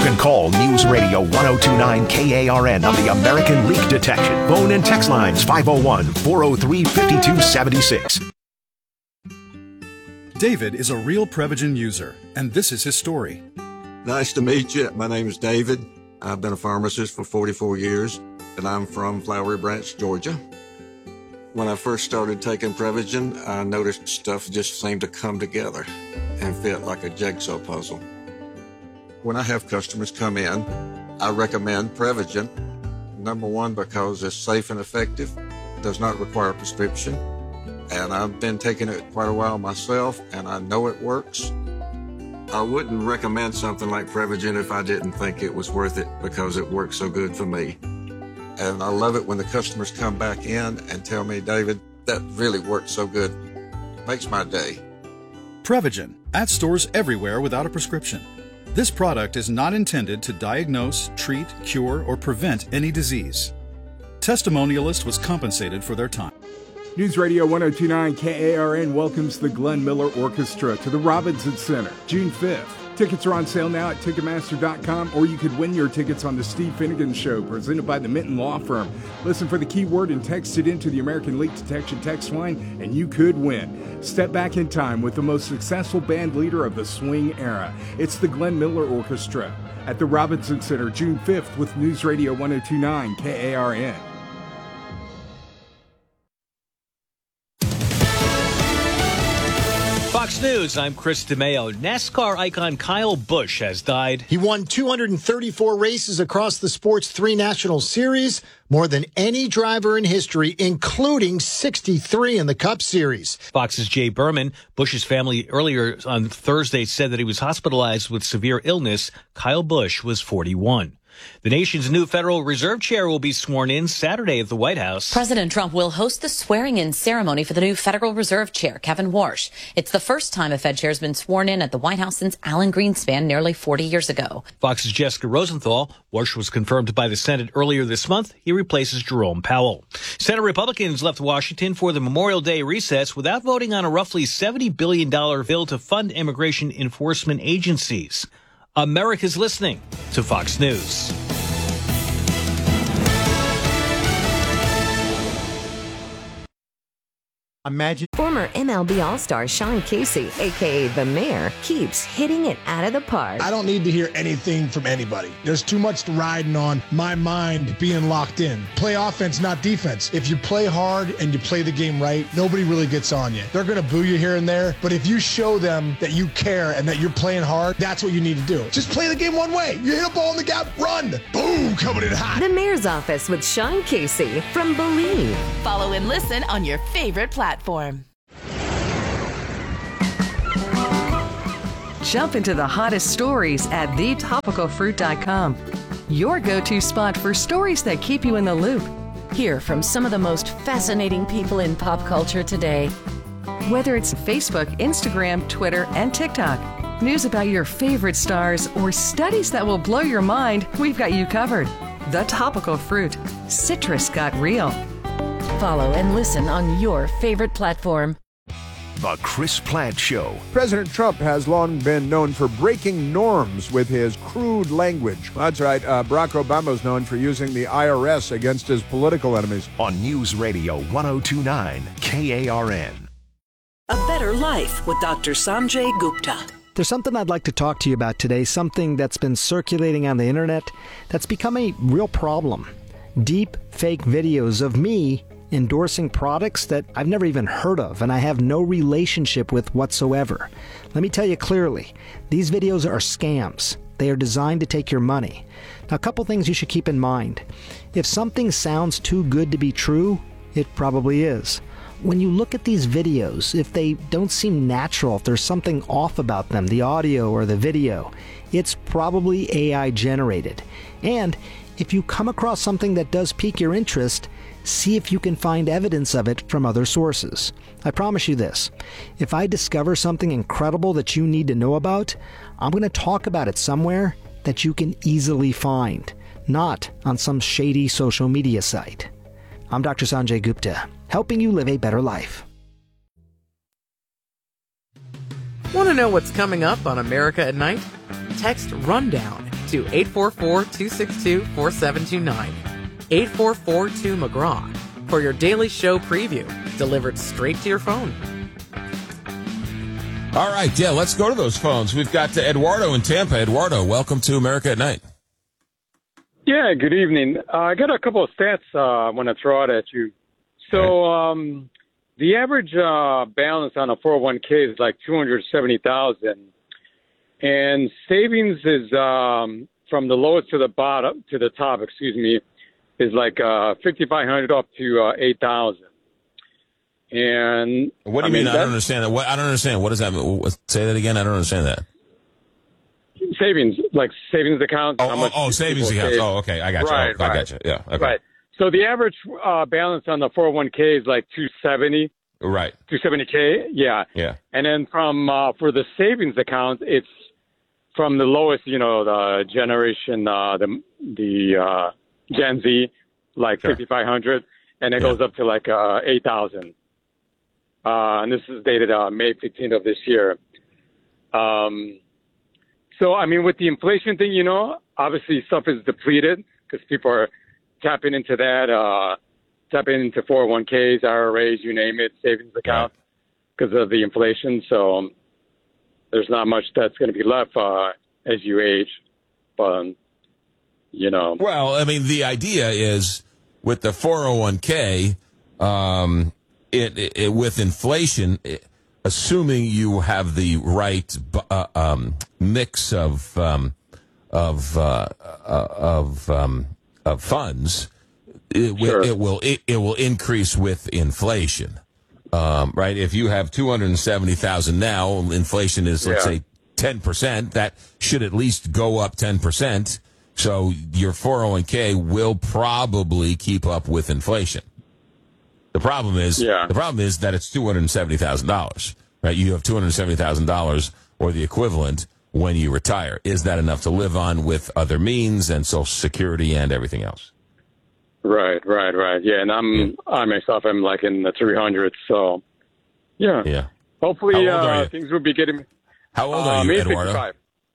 can call News Radio 1029 KARN on the American Leak Detection. Phone and text lines 501-403-5276. David is a real Prevagen user, and this is his story. Nice to meet you. My name is David. I've been a pharmacist for 44 years, and I'm from Flowery Branch, Georgia. When I first started taking Prevagen, I noticed stuff just seemed to come together and fit like a jigsaw puzzle. When I have customers come in, I recommend Prevagen. Number one, because it's safe and effective, does not require a prescription, and I've been taking it quite a while myself, and I know it works. I wouldn't recommend something like Prevagen if I didn't think it was worth it, because it works so good for me. And I love it when the customers come back in and tell me, David, that really worked so good. Makes my day. Prevagen, at stores everywhere without a prescription. This product is not intended to diagnose, treat, cure, or prevent any disease. Testimonialist was compensated for their time. News Radio 1029 KARN welcomes the Glenn Miller Orchestra to the Robinson Center, June 5th. Tickets are on sale now at Ticketmaster.com, or you could win your tickets on the Steve Finnegan Show, presented by the Minton Law Firm. Listen for the keyword and text it into the American Leak Detection text line, and you could win. Step back in time with the most successful band leader of the swing era. It's the Glenn Miller Orchestra at the Robinson Center, June 5th, with News Radio 1029 KARN. Fox News, I'm Chris DeMeo. NASCAR icon Kyle Busch has died. He won 234 races across the sport's 3 national series, more than any driver in history, including 63 in the Cup Series. Fox's Jay Berman. Busch's family earlier on Thursday said that he was hospitalized with severe illness. Kyle Busch was 41. The nation's new Federal Reserve Chair will be sworn in Saturday at the White House. President Trump will host the swearing-in ceremony for the new Federal Reserve Chair, Kevin Warsh. It's the first time a Fed chair has been sworn in at the White House since Alan Greenspan nearly 40 years ago. Fox's Jessica Rosenthal. Warsh was confirmed by the Senate earlier this month. He replaces Jerome Powell. Senate Republicans left Washington for the Memorial Day recess without voting on a roughly $70 billion bill to fund immigration enforcement agencies. America's listening to Fox News. Imagine. Former MLB All-Star Sean Casey, a.k.a. The Mayor, keeps hitting it out of the park. I don't need to hear anything from anybody. There's too much riding on my mind being locked in. Play offense, not defense. If you play hard and you play the game right, nobody really gets on you. They're going to boo you here and there, but if you show them that you care and that you're playing hard, that's what you need to do. Just play the game one way. You hit a ball in the gap, run. Boom, coming in hot. The Mayor's Office with Sean Casey from Believe. Follow and listen on your favorite platform. Jump into the hottest stories at thetopicalfruit.com. Your go-to spot for stories that keep you in the loop. Hear from some of the most fascinating people in pop culture today. Whether it's Facebook, Instagram, Twitter, and TikTok, news about your favorite stars, or studies that will blow your mind, we've got you covered. The Topical Fruit. Citrus got real. Follow and listen on your favorite platform. The Chris Plante Show. President Trump has long been known for breaking norms with his crude language. That's right. Barack Obama is known for using the IRS against his political enemies. On News Radio 1029 KARN. A Better Life with Dr. Sanjay Gupta. There's something I'd like to talk to you about today, something that's been circulating on the internet that's become a real problem. Deep fake videos of me endorsing products that I've never even heard of and I have no relationship with whatsoever. Let me tell you clearly, these videos are scams. They are designed to take your money. Now, a couple things you should keep in mind. If something sounds too good to be true, it probably is. When you look at these videos, if they don't seem natural, if there's something off about them, the audio or the video, it's probably AI generated. And if you come across something that does pique your interest, see if you can find evidence of it from other sources. I promise you this, if I discover something incredible that you need to know about, I'm going to talk about it somewhere that you can easily find, not on some shady social media site. I'm Dr. Sanjay Gupta, helping you live a better life. Want to know what's coming up on America at Night? Text RUNDOWN to 844-262-4729. 844-2-McGraw for your daily show preview delivered straight to your phone. All right, yeah, let's go to those phones. We've got Eduardo in Tampa. Eduardo, welcome to America at Night. Yeah, good evening. I got a couple of stats I want to throw out at you. So the average balance on a 401k is like $270,000, and savings is from the lowest to the bottom to the top. Is like $5,500 up to $8,000. And what do you mean? I don't understand that. I don't understand. What does that mean? Say that again. I don't understand that. Savings, like savings accounts. Savings accounts. Oh, okay. I got you. I got you. Yeah. Okay. Right. So the average balance on the 401k is like $270. Right. $270K. Yeah. Yeah. And then from for the savings account, it's from the lowest, the generation, the Gen Z, like 5,500, and it goes up to like 8,000. And this is dated May 15th of this year. So, I mean, with the inflation thing, obviously stuff is depleted because people are tapping into that, tapping into 401ks, IRAs, you name it, savings accounts because of the inflation. So there's not much that's going to be left as you age. But, Well, I mean, the idea is with the 401k, with inflation, assuming you have the right mix of funds, it will increase with inflation, right? If you have $270,000 now, inflation is let's say 10%. That should at least go up 10%. So your 401k will probably keep up with inflation. The problem is that it's $270,000, right? You have $270,000 or the equivalent when you retire. Is that enough to live on with other means and Social Security and everything else? Right. Yeah, and I myself am like in the 300s, so yeah. Hopefully things will be getting. How old are you, Eduardo? 55.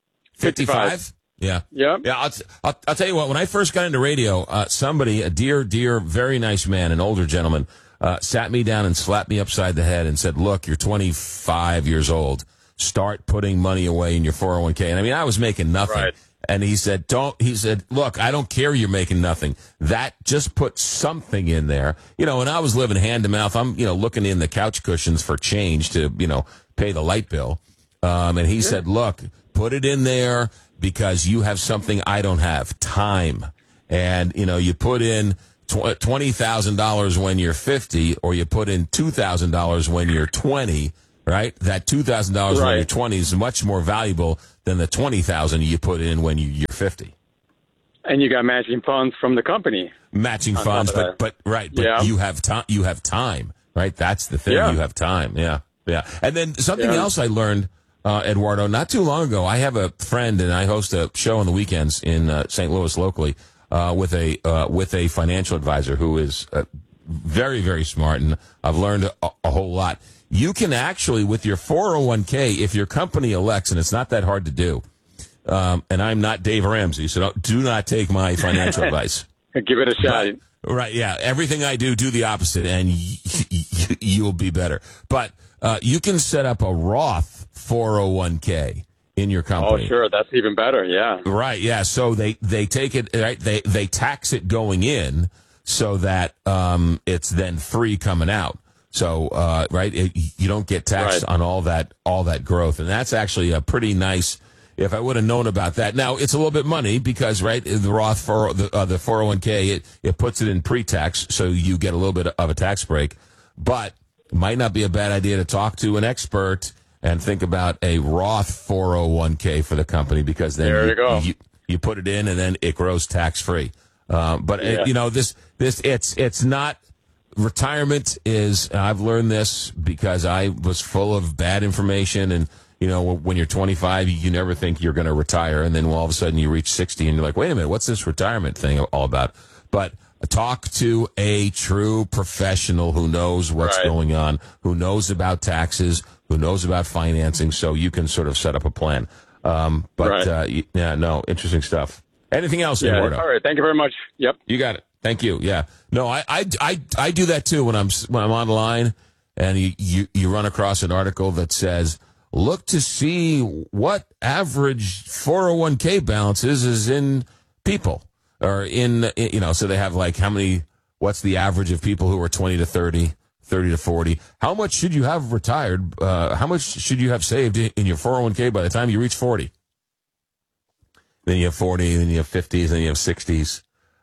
55? Yeah. I'll tell you what. When I first got into radio, somebody, a dear, very nice man, an older gentleman, sat me down and slapped me upside the head and said, "Look, you're 25 years old. Start putting money away in your 401k." And I mean, I was making nothing. Right. And he said, "Look, I don't care you're making nothing. Just put something in there." And I was living hand to mouth. I'm, looking in the couch cushions for change to, pay the light bill. And he said, "Look, put it in there because you have something I don't have, time." And, you put in $20,000 when you're 50, or you put in $2,000 when you're 20, right? That $2,000 when you're 20 is much more valuable than the $20,000 you put in when you're 50. And you got matching funds from the company. Matching funds, but you have time, right? That's the thing. Yeah. You have time. Yeah. And then something else I learned, Eduardo, not too long ago. I have a friend, and I host a show on the weekends in St. Louis locally with a financial advisor who is very, very smart, and I've learned a whole lot. You can actually, with your 401k, if your company elects, and it's not that hard to do, and I'm not Dave Ramsey, so do not take my financial advice. Give it a shot. Right, yeah. Everything I do the opposite, and you'll be better. But you can set up a Roth 401k in your company. Oh, sure. That's even better, yeah. Right, yeah. So they take it, right? They tax it going in so that it's then free coming out. So, you don't get taxed on all that growth. And that's actually a pretty nice, if I would have known about that. Now, it's a little bit money because, the Roth, the 401k, it puts it in pre-tax, so you get a little bit of a tax break. But it might not be a bad idea to talk to an expert and think about a Roth 401k for the company, because then there you go. You put it in and then it grows tax-free. It's not. Retirement is, I've learned this because I was full of bad information, and, when you're 25, you never think you're going to retire, and then all of a sudden you reach 60 and you're like, wait a minute, what's this retirement thing all about? But talk to a true professional who knows what's going on, who knows about taxes, who knows about financing, so you can sort of set up a plan. Interesting stuff. Anything else, Yeah. Eduardo? All right. Thank you very much. Yep. You got it. Thank you. Yeah. No, I do that too when I'm online and you run across an article that says, look to see what average 401k balances is in people or so they have like what's the average of people who are 20 to 30 to 40. How much should you have retired? How much should you have saved in your 401k by the time you reach 40? Then you have 40, then you have 50s, then you have 60s.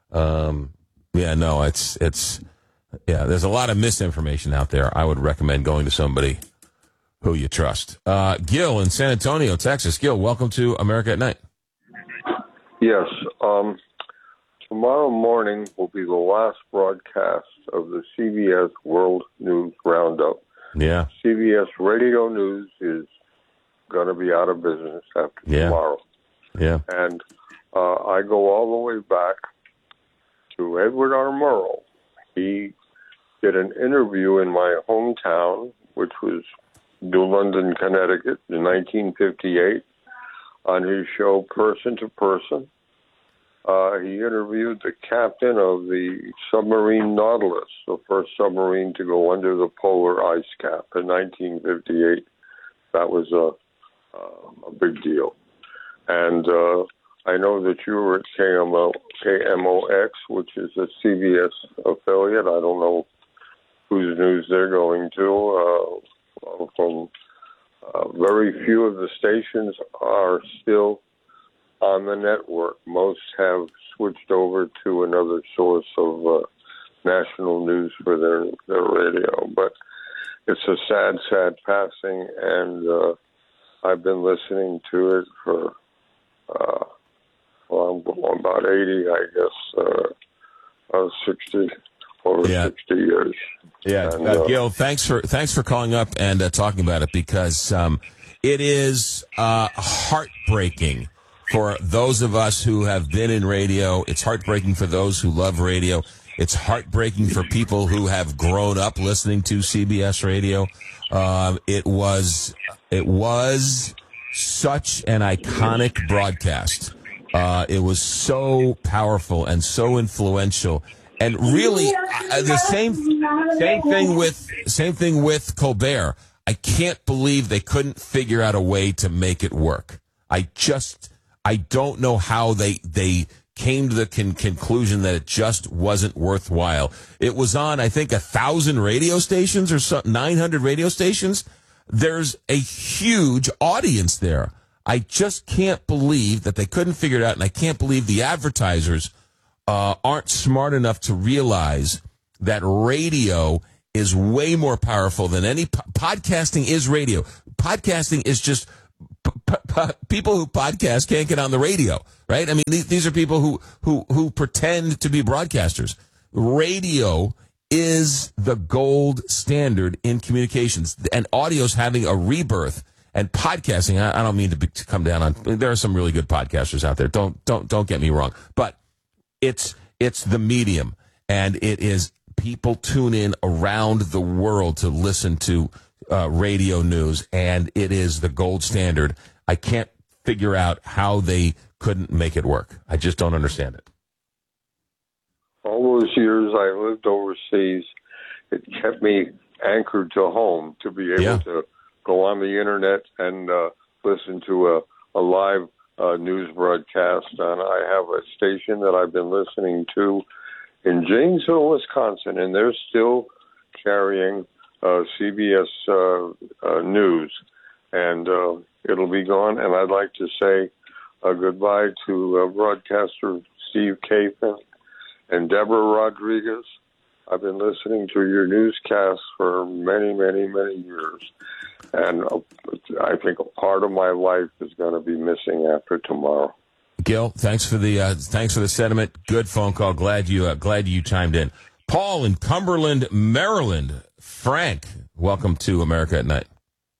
There's a lot of misinformation out there. I would recommend going to somebody who you trust. Gil in San Antonio, Texas. Gil, welcome to America at Night. Yes. Tomorrow morning will be the last broadcast of the CBS World News Roundup. Yeah. CBS Radio News is going to be out of business after tomorrow. Yeah. And I go all the way back to Edward R. Murrow. He did an interview in my hometown, which was New London, Connecticut, in 1958, on his show Person to Person. He interviewed the captain of the submarine Nautilus, the first submarine to go under the polar ice cap in 1958. That was a big deal. And I know that you were at KMOX, which is a CBS affiliate. I don't know whose news they're going to. From very few of the stations are still on the network. Most have switched over to another source of national news for their radio. But it's a sad, sad passing, and I've been listening to it for, I'm about 80, I guess, 60, over 60 years. Yeah, And, Gil, thanks for calling up and talking about it, because it is heartbreaking for those of us who have been in radio. It's heartbreaking for those who love radio. It's heartbreaking for people who have grown up listening to CBS Radio. It was such an iconic broadcast. It was so powerful and so influential. And really, the same thing with Colbert. I can't believe they couldn't figure out a way to make it work. I don't know how they came to the conclusion that it just wasn't worthwhile. It was on, I think, 1,000 radio stations or 900 radio stations. There's a huge audience there. I just can't believe that they couldn't figure it out, and I can't believe the advertisers aren't smart enough to realize that radio is way more powerful than any podcasting is radio. Podcasting is just people who podcast can't get on the radio, right? I mean, these are people who pretend to be broadcasters. Radio is the gold standard in communications, and audio's having a rebirth. And podcasting, I don't mean to come down on. There are some really good podcasters out there. Don't get me wrong, but it's the medium, and it is people tune in around the world to listen to radio news, and it is the gold standard. I can't figure out how they couldn't make it work. I just don't understand it. all those years I lived overseas, it kept me anchored to home to be able to go on the internet and listen to a live news broadcast. And I have a station that I've been listening to in Janesville, Wisconsin, and they're still carrying CBS News. And it'll be gone. And I'd like to say goodbye to broadcaster Steve Kathan and Deborah Rodriguez. I've been listening to your newscasts for many, many, many years. And I think a part of my life is going to be missing after tomorrow. Gil, thanks for the sentiment. Good phone call. Glad you chimed in. Paul in Cumberland, Maryland. Frank, welcome to America at Night.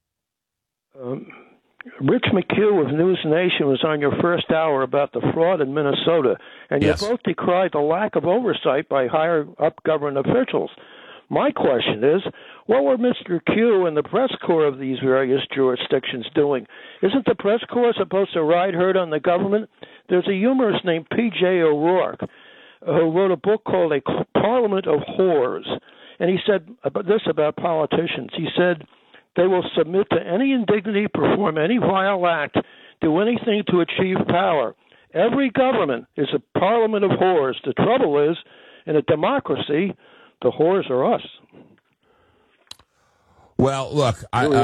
Rich McHugh of News Nation was on your first hour about the fraud in Minnesota, and you both decried the lack of oversight by higher-up government officials. My question is, what were Mr. Q and the press corps of these various jurisdictions doing? Isn't the press corps supposed to ride herd on the government? There's a humorist named P.J. O'Rourke who wrote a book called A Parliament of Whores, and he said this about politicians. He said, they will submit to any indignity, perform any vile act, do anything to achieve power. Every government is a parliament of whores. The trouble is, in a democracy, the whores are us. Well, look,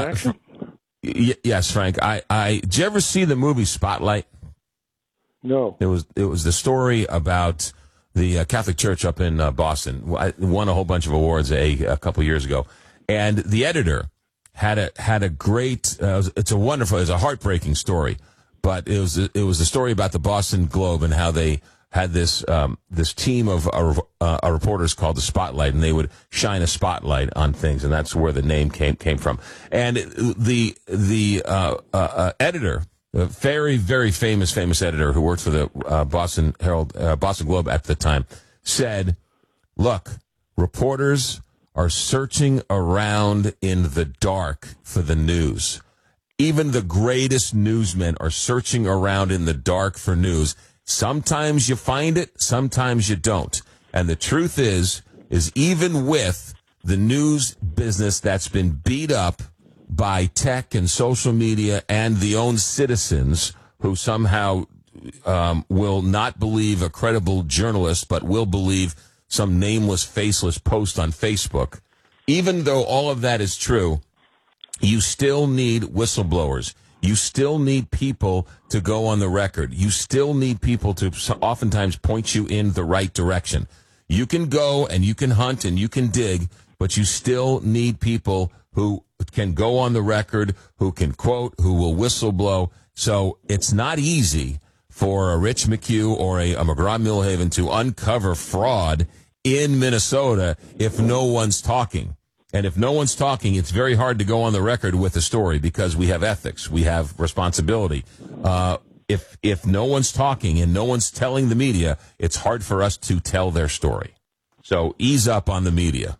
yes, Frank. Did you ever see the movie Spotlight? No. It was the story about the Catholic Church up in Boston. Won a whole bunch of awards a couple years ago, and the editor had a great. It's a heartbreaking story, but it was a story about the Boston Globe and how they had this team of reporters called the Spotlight, and they would shine a spotlight on things, and that's where the name came from. And the editor, a very, very famous editor who worked for the Boston Herald, Boston Globe at the time, said, "Look, reporters are searching around in the dark for the news. Even the greatest newsmen are searching around in the dark for news. Sometimes you find it, sometimes you don't. And the truth is even with the news business that's been beat up by tech and social media and the own citizens who somehow will not believe a credible journalist but will believe some nameless, faceless post on Facebook, even though all of that is true, you still need whistleblowers. You still need people to go on the record. You still need people to oftentimes point you in the right direction. You can go and you can hunt and you can dig, but you still need people who can go on the record, who can quote, who will whistleblow. So it's not easy for a Rich McHugh or a McGraw-Milhaven to uncover fraud in Minnesota if no one's talking. And if no one's talking, it's very hard to go on the record with a story because we have ethics, we have responsibility. If no one's talking and no one's telling the media, it's hard for us to tell their story. So ease up on the media.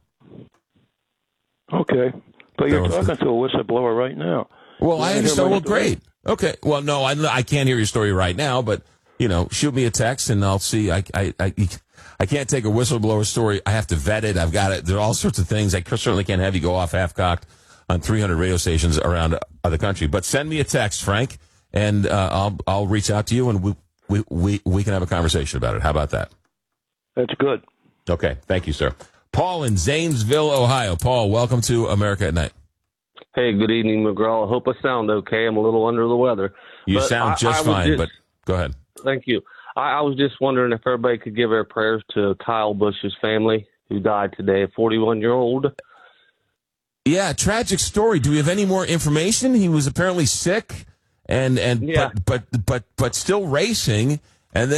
Okay. But you're talking to a whistleblower right now. Well, I understand. Well, great. Okay. Well, no, I can't hear your story right now, but, shoot me a text and I'll see. I can't take a whistleblower story. I have to vet it. I've got it. There are all sorts of things. I certainly can't have you go off half-cocked on 300 radio stations around the country. But send me a text, Frank, and I'll reach out to you, and we can have a conversation about it. How about that? That's good. Okay. Thank you, sir. Paul in Zanesville, Ohio. Paul, welcome to America at Night. Hey, good evening, McGraw. I hope I sound okay. I'm a little under the weather. You sound just fine, but go ahead. Thank you. I was just wondering if everybody could give their prayers to Kyle Busch's family, who died today, a 41-year-old. Yeah, tragic story. Do we have any more information? He was apparently sick, but still racing, and then